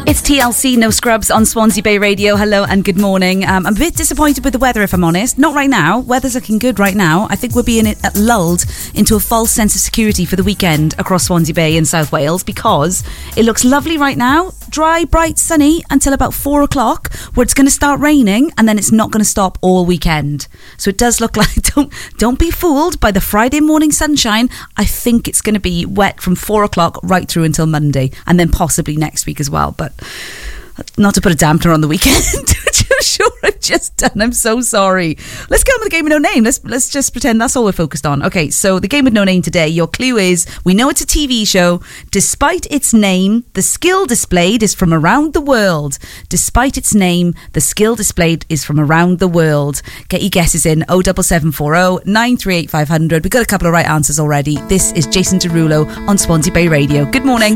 It's TLC, No Scrubs on Swansea Bay Radio. Hello and good morning. I'm a bit disappointed with the weather, if I'm honest. Not right now. Weather's looking good right now. I think we're being lulled into a false sense of security for the weekend across Swansea Bay in South Wales because it looks lovely right now. Dry, bright, sunny until about 4 o'clock where it's going to start raining and then it's not going to stop all weekend. So it does look like, don't be fooled by the Friday morning sunshine. I think it's going to be wet from 4 o'clock right through until Monday and then possibly next week as well. But not to put a dampener on the weekend, which I'm sure I've just done. I'm so sorry. Let's go on with the game with no name. Let's just pretend that's all we're focused on. Okay, so the game with no name today, your clue is, we know it's a TV show. Despite its name, the skill displayed is from around the world. Despite its name, the skill displayed is from around the world. Get your guesses in 07740 938 500. We've got a couple of right answers already. This is Jason Derulo on Swansea Bay Radio. Good morning.